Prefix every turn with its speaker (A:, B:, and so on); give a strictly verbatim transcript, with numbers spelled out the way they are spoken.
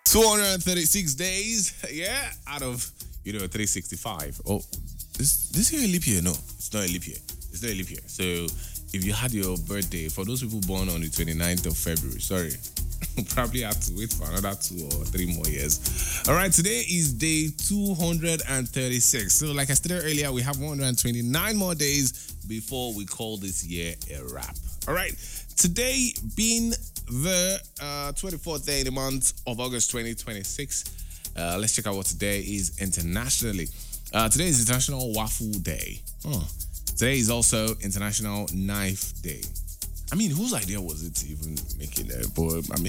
A: two hundred thirty-six days, yeah, out of, you know, three hundred sixty-five. Oh, this this here a leap year? No, it's not a leap year. It's not a leap year. So if you had your birthday, for those people born on the twenty-ninth of February, sorry, probably have to wait for another two or three more years. All right, today is day two hundred thirty-six. So like I stated earlier, we have one hundred twenty-nine more days before we call this year a wrap. All right, today being the uh, twenty-fourth day in the month of August twenty twenty-six, uh, let's check out what today is internationally. Uh, today is International Waffle Day. Huh. Today is also International Knife Day. I mean, whose idea was it to even make it there? But I mean,